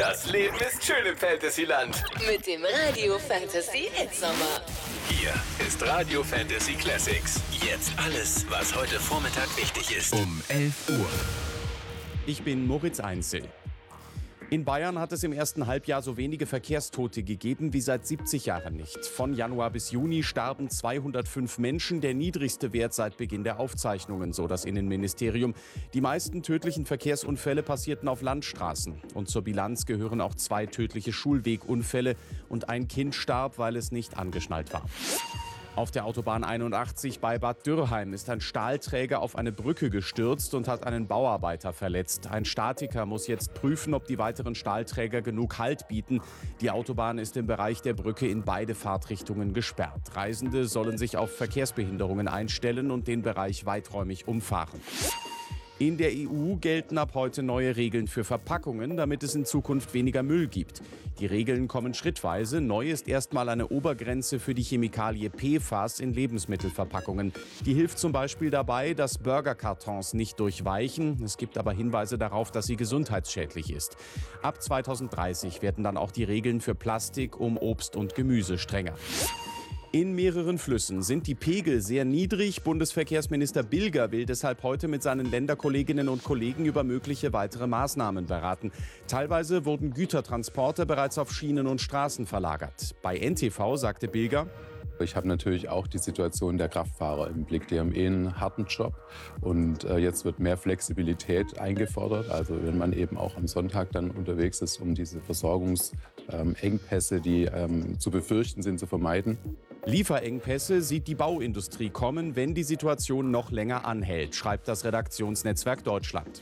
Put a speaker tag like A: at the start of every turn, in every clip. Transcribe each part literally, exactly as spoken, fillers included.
A: Das Leben ist schön im Fantasyland.
B: Mit dem Radio Fantasy Hitsommer.
A: Hier ist Radio Fantasy Classics. Jetzt alles, was heute Vormittag wichtig ist.
C: Um elf Uhr. Ich bin Moritz Einzel. In Bayern hat es im ersten Halbjahr so wenige Verkehrstote gegeben wie seit siebzig Jahren nicht. Von Januar bis Juni starben zweihundertfünf Menschen, der niedrigste Wert seit Beginn der Aufzeichnungen, so das Innenministerium. Die meisten tödlichen Verkehrsunfälle passierten auf Landstraßen. Und zur Bilanz gehören auch zwei tödliche Schulwegunfälle und ein Kind starb, weil es nicht angeschnallt war. Auf der Autobahn einundachtzig bei Bad Dürrheim ist ein Stahlträger auf eine Brücke gestürzt und hat einen Bauarbeiter verletzt. Ein Statiker muss jetzt prüfen, ob die weiteren Stahlträger genug Halt bieten. Die Autobahn ist im Bereich der Brücke in beide Fahrtrichtungen gesperrt. Reisende sollen sich auf Verkehrsbehinderungen einstellen und den Bereich weiträumig umfahren. In der E U gelten ab heute neue Regeln für Verpackungen, damit es in Zukunft weniger Müll gibt. Die Regeln kommen schrittweise. Neu ist erstmal eine Obergrenze für die Chemikalie P F A S in Lebensmittelverpackungen. Die hilft zum Beispiel dabei, dass Burgerkartons nicht durchweichen. Es gibt aber Hinweise darauf, dass sie gesundheitsschädlich ist. Ab zweitausenddreißig werden dann auch die Regeln für Plastik um Obst und Gemüse strenger. In mehreren Flüssen sind die Pegel sehr niedrig. Bundesverkehrsminister Bilger will deshalb heute mit seinen Länderkolleginnen und Kollegen über mögliche weitere Maßnahmen beraten. Teilweise wurden Gütertransporte bereits auf Schienen und Straßen verlagert. Bei N T V sagte Bilger:
D: Ich habe natürlich auch die Situation der Kraftfahrer im Blick. Die haben eh einen harten Job und äh, jetzt wird mehr Flexibilität eingefordert. Also wenn man eben auch am Sonntag dann unterwegs ist, um diese Versorgungsengpässe, ähm, die ähm, zu befürchten sind, zu vermeiden.
C: Lieferengpässe sieht die Bauindustrie kommen, wenn die Situation noch länger anhält, schreibt das Redaktionsnetzwerk Deutschland.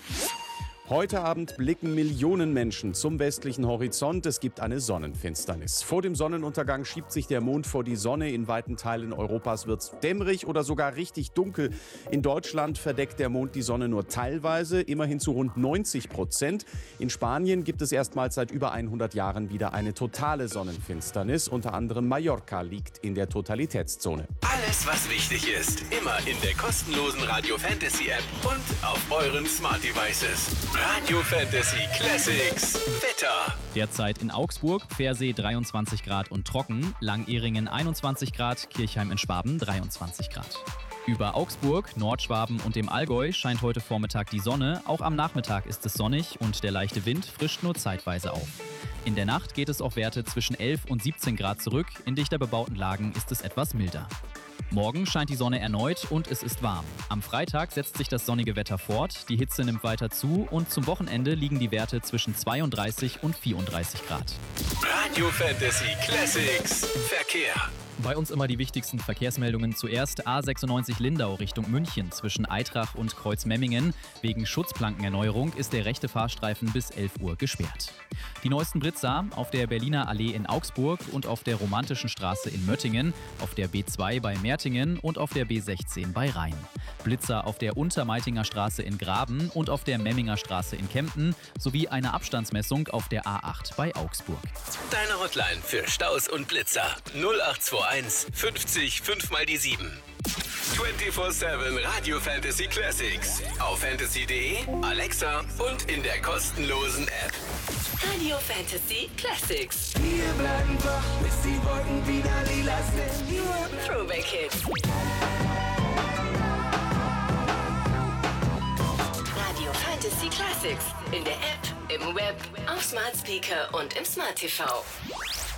C: Heute Abend blicken Millionen Menschen zum westlichen Horizont. Es gibt eine Sonnenfinsternis. Vor dem Sonnenuntergang schiebt sich der Mond vor die Sonne. In weiten Teilen Europas wird es dämmerig oder sogar richtig dunkel. In Deutschland verdeckt der Mond die Sonne nur teilweise, immerhin zu rund neunzig Prozent. In Spanien gibt es erstmals seit über hundert Jahren wieder eine totale Sonnenfinsternis. Unter anderem Mallorca liegt in der Totalitätszone.
A: Alles, was wichtig ist, immer in der kostenlosen Radio Fantasy App und auf euren Smart Devices. Radio Fantasy Classics Wetter.
E: Derzeit in Augsburg, Pfersee dreiundzwanzig Grad und trocken, Langehringen einundzwanzig Grad, Kirchheim in Schwaben dreiundzwanzig Grad. Über Augsburg, Nordschwaben und dem Allgäu scheint heute Vormittag die Sonne. Auch am Nachmittag ist es sonnig und der leichte Wind frischt nur zeitweise auf. In der Nacht geht es auf Werte zwischen elf und siebzehn Grad zurück. In dichter bebauten Lagen ist es etwas milder. Morgen scheint die Sonne erneut und es ist warm. Am Freitag setzt sich das sonnige Wetter fort, die Hitze nimmt weiter zu und zum Wochenende liegen die Werte zwischen zweiunddreißig und vierunddreißig Grad.
A: Radio Fantasy Classics Verkehr.
E: Bei uns immer die wichtigsten Verkehrsmeldungen. Zuerst A sechsundneunzig Lindau Richtung München zwischen Eitrach und Kreuzmemmingen. Wegen Schutzplankenerneuerung ist der rechte Fahrstreifen bis elf Uhr gesperrt. Die neuesten Blitzer auf der Berliner Allee in Augsburg und auf der Romantischen Straße in Möttingen, auf der B zwei bei Mertingen und auf der B sechzehn bei Rhein. Blitzer auf der Untermeitinger Straße in Graben und auf der Memminger Straße in Kempten sowie eine Abstandsmessung auf der A acht bei Augsburg.
A: Deine Hotline für Staus und Blitzer null acht zwei eins fünfzig fünf mal die sieben. vierundzwanzig sieben Radio Fantasy Classics auf fantasy punkt de, Alexa und in der kostenlosen App.
B: Radio Fantasy Classics.
F: Wir bleiben wach, bis die Wolken wieder lila sind.
B: Throwback Hits. Radio Fantasy Classics. In der App, im Web, auf Smart Speaker und im Smart T V.